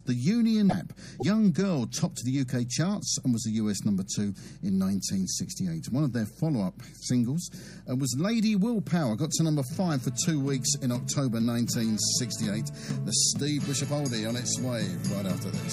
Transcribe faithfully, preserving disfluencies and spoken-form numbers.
The Union App. Young Girl topped the U K charts and was the U S number two in nineteen sixty-eight. One of their follow-up singles uh, was Lady Willpower. Got to number five for two weeks in October nineteen sixty-eight. The Steve Bishop oldie on its way right after this.